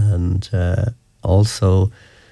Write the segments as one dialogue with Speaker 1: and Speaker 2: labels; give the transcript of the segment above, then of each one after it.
Speaker 1: and also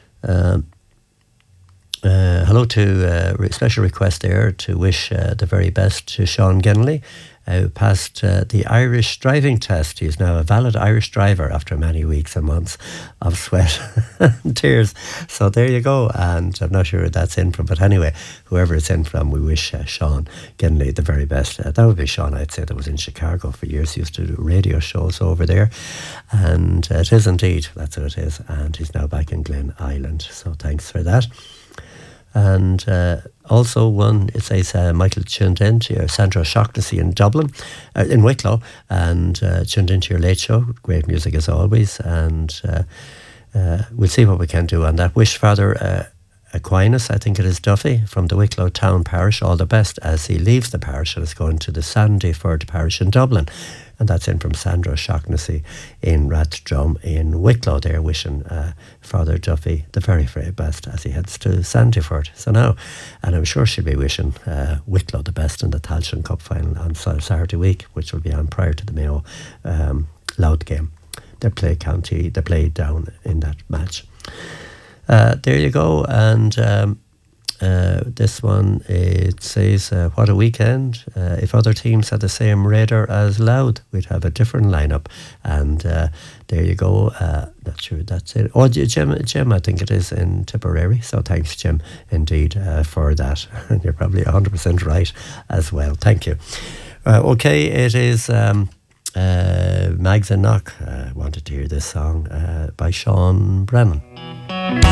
Speaker 1: hello to special request there to wish the very best to Sean Genley, who passed the Irish driving test. He is now a valid Irish driver after many weeks and months of sweat and tears. So there you go, and I'm not sure who that's in from, but anyway, whoever it's in from, we wish Sean Genley the very best. That would be Sean, I'd say, that was in Chicago for years. He used to do radio shows over there, and it is indeed, that's who it is, and he's now back in Glen Island, so thanks for that. And also one, it says Michael tuned in to your Sandra O'Shaughnessy in Dublin, in Wicklow, and tuned into your late show. Great music as always, and we'll see what we can do on that. Wish Father Aquinas, I think it is Duffy, from the Wicklow Town Parish, all the best as he leaves the parish and is going to the Sandyford Parish in Dublin. And that's in from Sandra O'Shaughnessy in Rathdrum in Wicklow. They're wishing Father Duffy the very, very best as he heads to Sandyford. So now, and I'm sure she'll be wishing Wicklow the best in the Tailteann Cup final on Saturday week, which will be on prior to the Mayo Louth game. They play down in that match. There you go, and this one, it says, what a weekend. If other teams had the same radar as Louth, we'd have a different lineup. And there you go. Not sure that's it. Oh, Jim, I think it is in Tipperary. So thanks, Jim, indeed, for that. You're probably 100% right as well. Thank you. Okay, it is Mags and Knock. Wanted to hear this song by Sean Brennan.